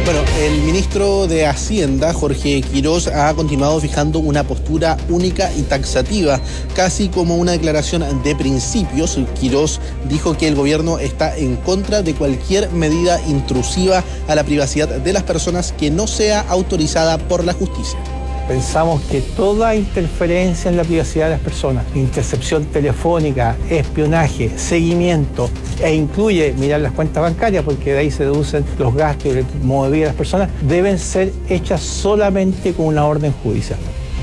Bueno, el ministro de Hacienda, Jorge Quirós, ha continuado fijando una postura única y taxativa, casi como una declaración de principios. Quirós dijo que el gobierno está en contra de cualquier medida intrusiva a la privacidad de las personas que no sea autorizada por la justicia. Pensamos que toda interferencia en la privacidad de las personas, intercepción telefónica, espionaje, seguimiento, e incluye mirar las cuentas bancarias, porque de ahí se deducen los gastos y el modo de vida de las personas, deben ser hechas solamente con una orden judicial.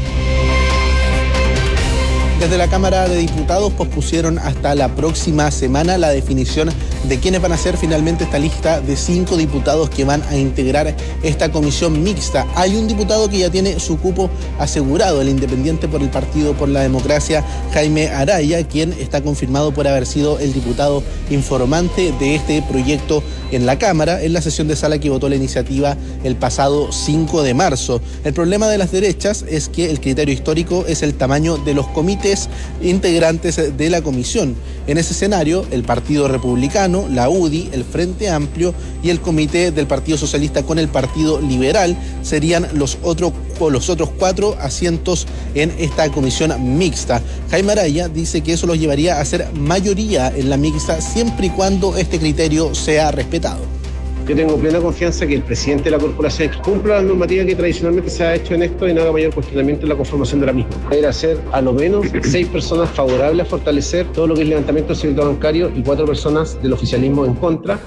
Desde la Cámara de Diputados pospusieron hasta la próxima semana la definición de quiénes van a ser finalmente esta lista de 5 diputados que van a integrar esta comisión mixta. Hay un diputado que ya tiene su cupo asegurado, el independiente por el Partido por la Democracia, Jaime Araya, quien está confirmado por haber sido el diputado informante de este proyecto en la Cámara, en la sesión de sala que votó la iniciativa el pasado 5 de marzo. El problema de las derechas es que el criterio histórico es el tamaño de los comités integrantes de la comisión. En ese escenario, el Partido Republicano, la UDI, el Frente Amplio y el Comité del Partido Socialista con el Partido Liberal serían los otros 4 asientos en esta comisión mixta. Jaime Araya dice que eso los llevaría a ser mayoría en la mixta siempre y cuando este criterio sea respetado. Yo tengo plena confianza que el presidente de la corporación cumpla la normativa que tradicionalmente se ha hecho en esto y no haga mayor cuestionamiento en la conformación de la misma. Era ser a lo menos 6 personas favorables a fortalecer todo lo que es levantamiento del secreto bancario y 4 personas del oficialismo en contra.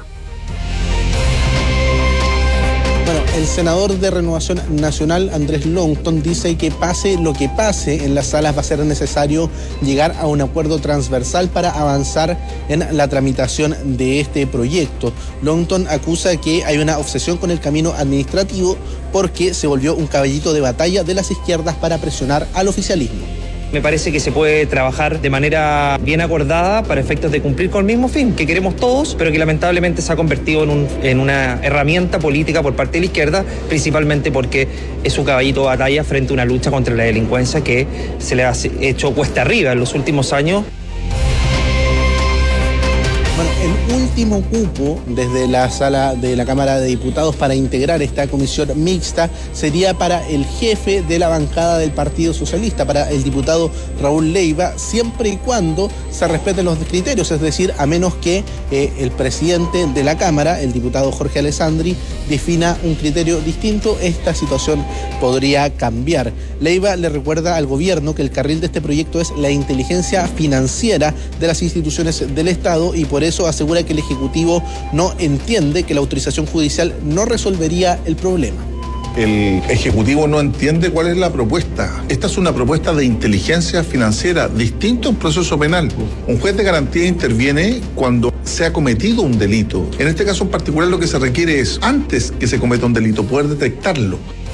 Bueno, el senador de Renovación Nacional, Andrés Longton, dice que pase lo que pase en las salas va a ser necesario llegar a un acuerdo transversal para avanzar en la tramitación de este proyecto. Longton acusa que hay una obsesión con el camino administrativo porque se volvió un caballito de batalla de las izquierdas para presionar al oficialismo. Me parece que se puede trabajar de manera bien acordada para efectos de cumplir con el mismo fin que queremos todos, pero que lamentablemente se ha convertido en una herramienta política por parte de la izquierda, principalmente porque es un caballito de batalla frente a una lucha contra la delincuencia que se le ha hecho cuesta arriba en los últimos años. Bueno, el último cupo desde la sala de la Cámara de Diputados para integrar esta comisión mixta sería para el jefe de la bancada del Partido Socialista, para el diputado Raúl Leiva, siempre y cuando se respeten los criterios, es decir, a menos que el presidente de la Cámara, el diputado Jorge Alessandri, defina un criterio distinto, esta situación podría cambiar. Leiva le recuerda al gobierno que el carril de este proyecto es la inteligencia financiera de las instituciones del Estado y por eso asegura que el Ejecutivo no entiende que la autorización judicial no resolvería el problema. El Ejecutivo no entiende cuál es la propuesta. Esta es una propuesta de inteligencia financiera, distinto a un proceso penal. Un juez de garantía interviene cuando se ha cometido un delito. En este caso en particular lo que se requiere es, antes que se cometa un delito, poder detectarlo.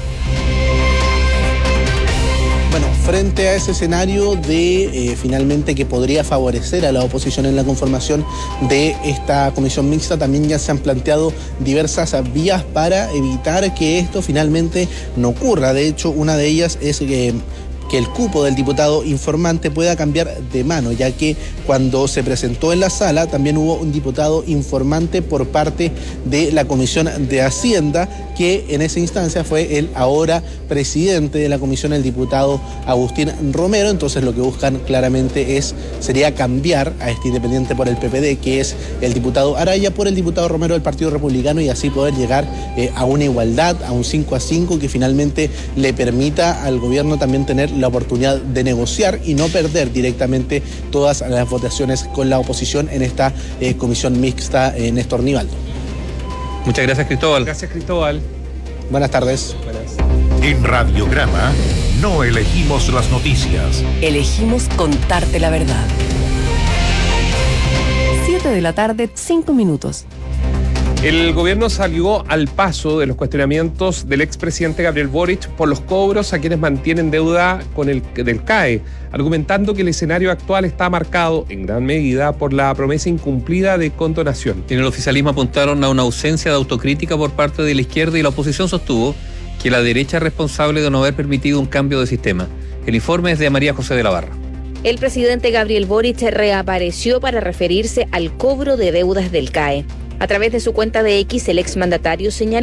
Bueno, frente a ese escenario de finalmente que podría favorecer a la oposición en la conformación de esta comisión mixta, también ya se han planteado diversas vías para evitar que esto finalmente no ocurra. De hecho, una de ellas es que el cupo del diputado informante pueda cambiar de mano, ya que cuando se presentó en la sala también hubo un diputado informante por parte de la Comisión de Hacienda, que en esa instancia fue el ahora presidente de la comisión, el diputado Agustín Romero. Entonces lo que buscan claramente sería cambiar a este independiente por el PPD, que es el diputado Araya, por el diputado Romero del Partido Republicano, y así poder llegar a una igualdad, a un 5-5, que finalmente le permita al gobierno también tener la oportunidad de negociar y no perder directamente todas las votaciones con la oposición en esta comisión mixta, Néstor Nivaldo. Muchas gracias, Cristóbal. Gracias, Cristóbal. Buenas tardes. En Radiograma no elegimos las noticias. Elegimos contarte la verdad. 7 de la tarde, 5 minutos. El gobierno salió al paso de los cuestionamientos del expresidente Gabriel Boric por los cobros a quienes mantienen deuda con del CAE, argumentando que el escenario actual está marcado en gran medida por la promesa incumplida de condonación. En el oficialismo apuntaron a una ausencia de autocrítica por parte de la izquierda y la oposición sostuvo que la derecha es responsable de no haber permitido un cambio de sistema. El informe es de María José de la Barra. El presidente Gabriel Boric reapareció para referirse al cobro de deudas del CAE. A través de su cuenta de X, el exmandatario señaló